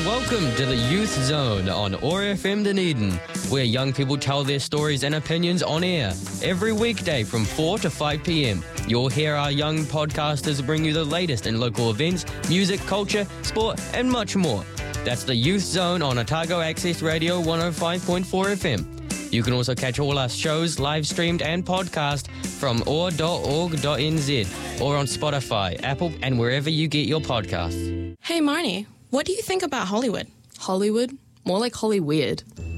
welcome to the Youth Zone on OAR FM Dunedin, where young people tell their stories and opinions on air every weekday from 4 to 5 p.m. You'll hear our young podcasters bring you the latest in local events, music, culture, sport, and much more. That's the Youth Zone on Otago Access Radio 105.4 FM. You can also catch all our shows live streamed and podcast from oar.org.nz or on Spotify, Apple, and wherever you get your podcasts. Hey Marnie, what do you think about Hollywood? Hollywood? More like Holly Weird.